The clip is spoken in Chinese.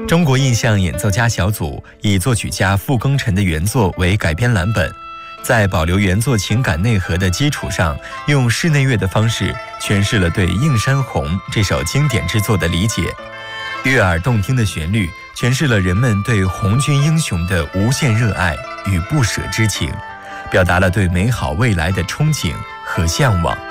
中国印象演奏家小组以作曲家傅庚辰的原作为改编蓝本，在保留原作情感内核的基础上，用室内乐的方式诠释了对《映山红》这首经典之作的理解。悦耳动听的旋律诠释了人们对红军英雄的无限热爱与不舍之情，表达了对美好未来的憧憬和向往。